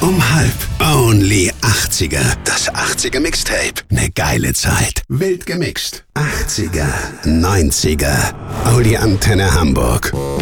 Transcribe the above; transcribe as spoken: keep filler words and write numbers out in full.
Um halb. Only achtziger. Das achtziger Mixtape. Ne geile Zeit. Wild gemixt. achtziger, neunziger. Audi Antenne Hamburg.